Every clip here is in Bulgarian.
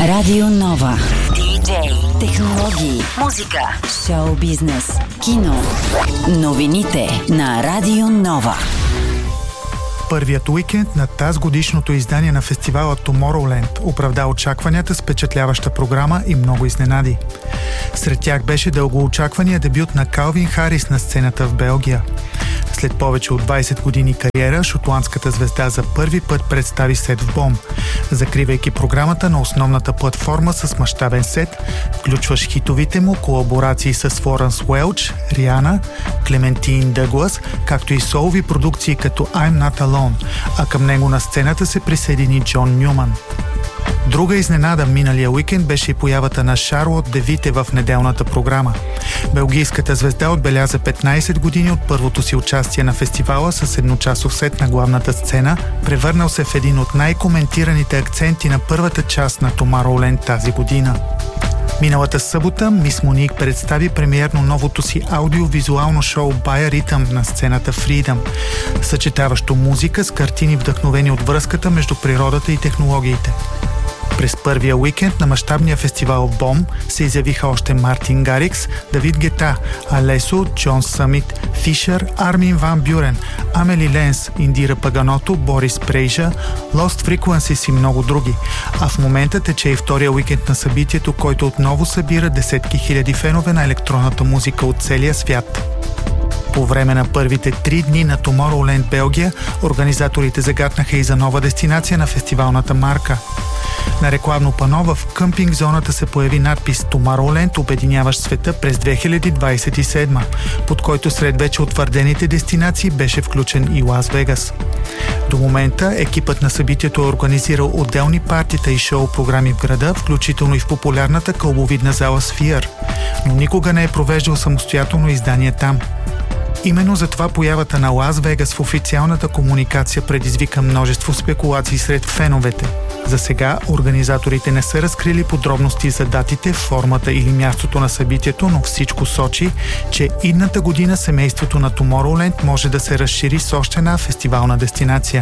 Радио Нова. Диджей, технологии, музика, шоу-бизнес, кино. Новините на Радио Нова. Първият уикенд на тазгодишното издание на фестивала Tomorrowland оправда очакванията с впечатляваща програма и много изненади. Сред тях беше дългоочаквания дебют на Калвин Харис на сцената в Белгия. След повече от 20 години кариера, шотландската звезда за първи път представи сет в Бом, закривайки програмата на основната платформа с мащабен сет, включващ хитовите му колаборации с Флоренс Уелч, Риана, Клементин Дъглас, както и солови продукции като I'm Not Alone, а към него на сцената се присъедини Джон Нюман. Друга изненада миналия уикенд беше и появата на Шарлот Девите в неделната програма. Белгийската звезда отбеляза 15 години от първото си участие на фестивала с едночасов сет на главната сцена, превърнал се в един от най-коментираните акценти на първата част на Tomorrowland тази година. Миналата събота Мис Моник представи премиерно новото си аудиовизуално шоу By a Rhythm на сцената Freedom, съчетаващо музика с картини, вдъхновени от връзката между природата и технологиите. През първия уикенд на мащабния фестивал Бом се изявиха още Мартин Гарикс, Давид Гета, Алесо, Джон Съмит, Фишер, Армин Ван Бюрен, Амели Ленс, Индира Паганото, Борис Прейжа, Lost Frequencies и много други. А в момента тече и втория уикенд на събитието, който отново събира десетки хиляди фенове на електронната музика от целия свят. По време на първите 3 дни на Tomorrowland Белгия, организаторите загатнаха и за нова дестинация на фестивалната марка. На рекламно пано в къмпинг зоната се появи надпис Tomorrowland, обединяващ света през 2027, под който сред вече утвърдените дестинации беше включен и Лас Вегас. До момента екипът на събитието е организирал отделни партита и шоу-програми в града, включително и в популярната кълбовидна зала Sphere, но никога не е провеждал самостоятелно издание там. Именно затова появата на Лас Вегас в официалната комуникация предизвика множество спекулации сред феновете. За сега организаторите не са разкрили подробности за датите, формата или мястото на събитието, но всичко сочи, че идната година семейството на Tomorrowland може да се разшири с още една фестивална дестинация.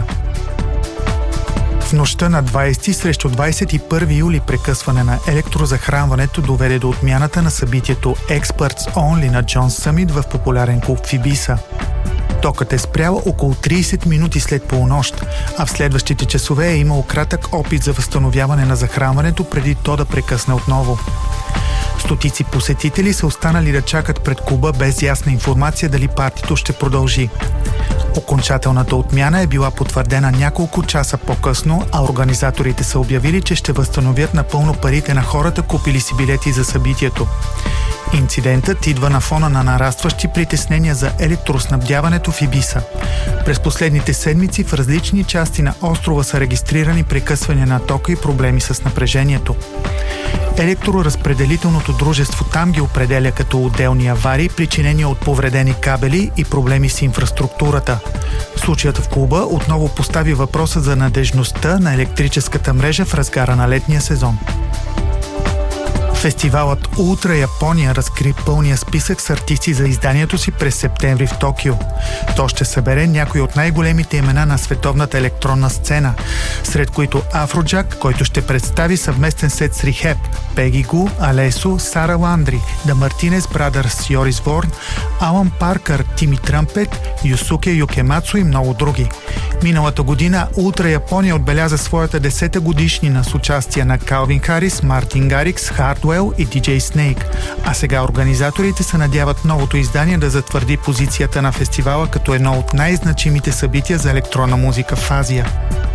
В нощта на 20 срещу 21 юли прекъсване на електрозахранването доведе до отмяната на събитието Experts Only на Джон Съмит в популярен клуб в Ибиса. Токът е спрял около 30 минути след полунощ, а в следващите часове е имал кратък опит за възстановяване на захранването преди то да прекъсне отново. Стотици посетители са останали да чакат пред клуба без ясна информация дали партито ще продължи. Окончателната отмяна е била потвърдена няколко часа по-късно, а организаторите са обявили, че ще възстановят напълно парите на хората, купили си билети за събитието. Инцидентът идва на фона на нарастващи притеснения за електроснабдяването в Ибиса. През последните седмици в различни части на острова са регистрирани прекъсвания на тока и проблеми с напрежението. Електроразпределителното дружество там ги определя като отделни аварии, причинени от повредени кабели и проблеми с инфраструктурата. Случаят в клуба отново постави въпроса за надежността на електрическата мрежа в разгара на летния сезон. Фестивалът Ултра Япония разкри пълния списък с артисти за изданието си през септември в Токио. То ще събере някои от най-големите имена на световната електронна сцена, сред които Афроджак, който ще представи съвместен сет с Rehab, Пеги Гу, Алесо, Сара Ландри, The Martinez Brothers, Йорис Ворн, Алан Паркър, Тими Тръмпет, Юсуке Юкемацу и много други. Миналата година Ултра Япония отбеляза своята 10-та годишнина с участие на Калвин Харис, Мартин Гарикс, Хардуел и DJ Snake, а сега организаторите се надяват новото издание да затвърди позицията на фестивала като едно от най-значимите събития за електронна музика в Азия.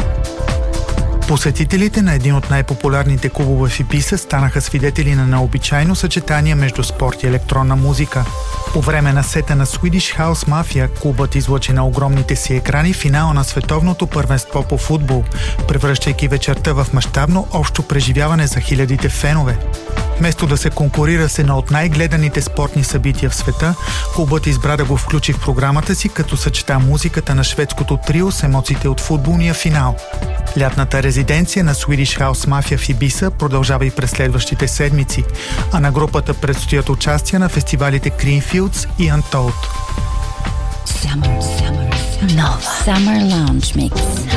Посетителите на един от най-популярните клубове в Ибиса станаха свидетели на необичайно съчетание между спорт и електронна музика. По време на сета на Swedish House Mafia, клубът излъчи на огромните си екрани финала на световното първенство по футбол, превръщайки вечерта в мащабно общо преживяване за хилядите фенове. Вместо да се конкурира с едно от най-гледаните спортни събития в света, клубът избра да го включи в програмата си, като съчета музиката на шведското трио с емоциите от футболния финал. Лятната резиденция на Swedish House Mafia в Ибиса продължава и през следващите седмици, а на групата предстоят участия на фестивалите Greenfields и Untold. Summer Lounge Mix.